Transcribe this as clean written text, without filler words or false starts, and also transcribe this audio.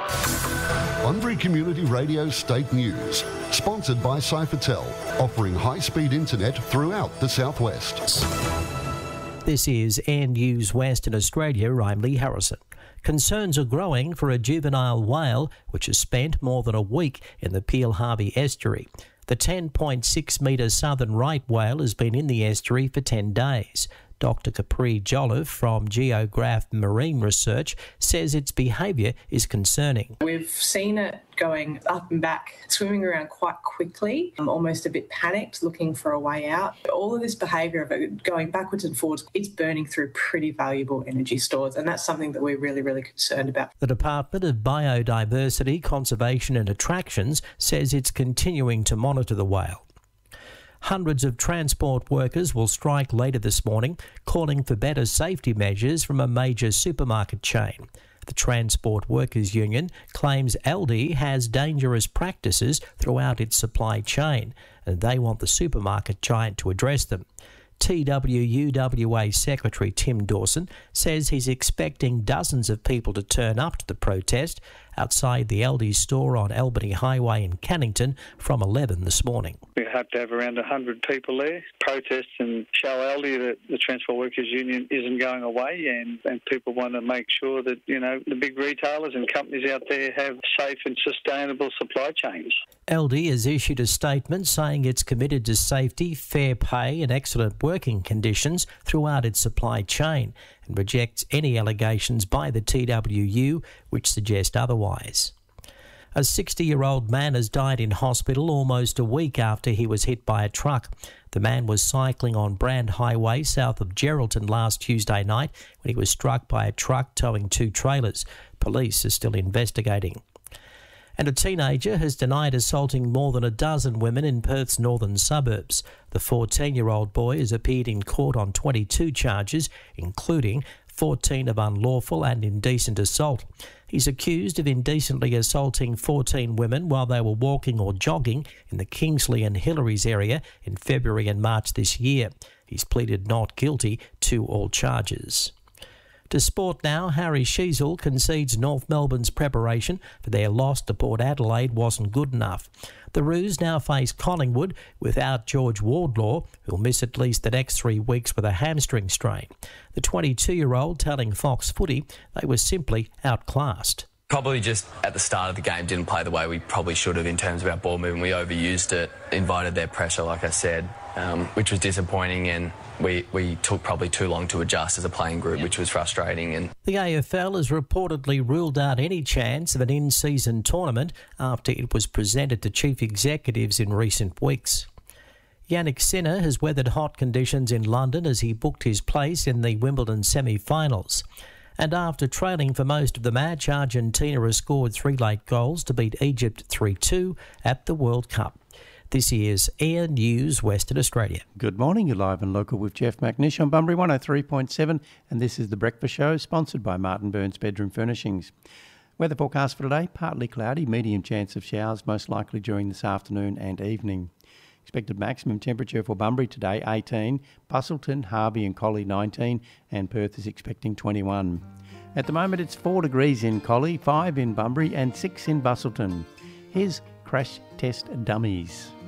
Bunbury Community Radio State News, sponsored by Cyphertel, offering high-speed internet throughout the southwest. This is Air News Western Australia. I'm Lee Harrison. Concerns are growing for a juvenile whale which has spent more than a week in the Peel Harvey estuary. The 10.6 metre southern right whale has been in the estuary for 10 days. Dr Capri Jolliffe from Geograph Marine Research says its behaviour is concerning. We've seen it going up and back, swimming around quite quickly, almost a bit panicked, looking for a way out. All of this behaviour of it going backwards and forwards, it's burning through pretty valuable energy stores, and that's something that we're really, really concerned about. The Department of Biodiversity, Conservation and Attractions says it's continuing to monitor the whale. Hundreds of transport workers will strike later this morning, calling for better safety measures from a major supermarket chain. The Transport Workers Union claims Aldi has dangerous practices throughout its supply chain, and they want the supermarket giant to address them. TWUWA Secretary Tim Dawson says he's expecting dozens of people to turn up to the protest outside the Aldi store on Albany Highway in Cannington from 11 this morning. We hope to have around 100 people there, protest and show Aldi that the Transport Workers Union isn't going away, and people want to make sure that, you know, the big retailers and companies out there have safe and sustainable supply chains. Aldi has issued a statement saying it's committed to safety, fair pay and excellent working conditions throughout its supply chain and rejects any allegations by the TWU which suggest otherwise. A 60-year-old man has died in hospital almost a week after he was hit by a truck. The man was cycling on Brand Highway south of Geraldton last Tuesday night when he was struck by a truck towing 2 trailers. Police are still investigating. And a teenager has denied assaulting more than a dozen women in Perth's northern suburbs. The 14-year-old boy has appeared in court on 22 charges, including 14 of unlawful and indecent assault. He's accused of indecently assaulting 14 women while they were walking or jogging in the Kingsley and Hillary's area in February and March this year. He's pleaded not guilty to all charges. To sport now, Harry Sheezel concedes North Melbourne's preparation for their loss to Port Adelaide wasn't good enough. The Roos now face Collingwood without George Wardlaw, who'll miss at least the next 3 weeks with a hamstring strain. The 22-year-old telling Fox Footy they were simply outclassed. Probably just at the start of the game didn't play the way we probably should have in terms of our ball movement. We overused it, invited their pressure, like I said, which was disappointing, and we took probably too long to adjust as a playing group, which was frustrating. And the AFL has reportedly ruled out any chance of an in-season tournament after it was presented to chief executives in recent weeks. Yannick Sinner has weathered hot conditions in London as he booked his place in the Wimbledon semi-finals. And after trailing for most of the match, Argentina has scored 3 late goals to beat Egypt 3-2 at the World Cup. This is Air News Western Australia. Good morning, you're live and local with Jeff McNish on Bunbury 103.7, and this is The Breakfast Show, sponsored by Martin Burns Bedroom Furnishings. Weather forecast for today, partly cloudy, medium chance of showers, most likely during this afternoon and evening. Expected maximum temperature for Bunbury today, 18, Busselton, Harvey and Collie 19, and Perth is expecting 21. At the moment it's 4 degrees in Collie, 5 in Bunbury and 6 in Busselton. Here's Crash Test Dummies.